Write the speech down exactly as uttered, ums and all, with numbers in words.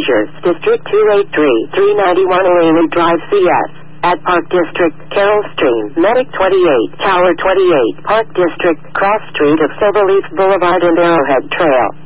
seizures. District two eighty-three, three ninety-one O'Reilly Drive, C S. At Park District, Carroll Stream, Medic twenty-eight, Tower twenty-eight, Park District, Cross Street of Silverleaf Boulevard and Arrowhead Trail.